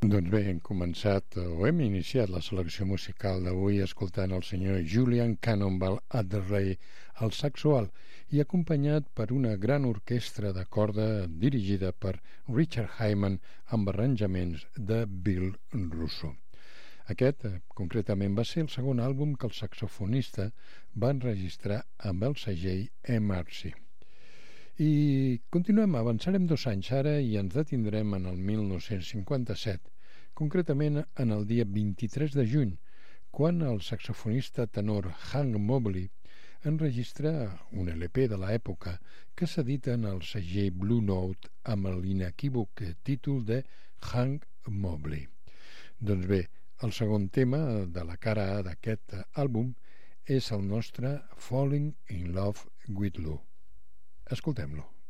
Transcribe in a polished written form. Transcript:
Doncs bé, hem iniciat la selecció musical d'avui escoltant el senyor Julian Cannonball Adderley al saxo alt i acompanyat per una gran orquestra de corda dirigida per Richard Hyman amb arranjaments de Bill Russo. Aquest, concretament, va ser el segon àlbum que el saxofonista va enregistrar amb el segell MRC. I continuem, avançarem 2 anys ara i ens detindrem en el 1957, concretament en el dia 23 de juny, quan el saxofonista tenor Hank Mobley enregistra un LP de l'època que s'edita en el segell Blue Note amb l'inequívoc títol de Hank Mobley. Doncs bé, el segon tema de la cara A d'aquest àlbum és el nostre Falling in Love with Lou. Escoltem-lo.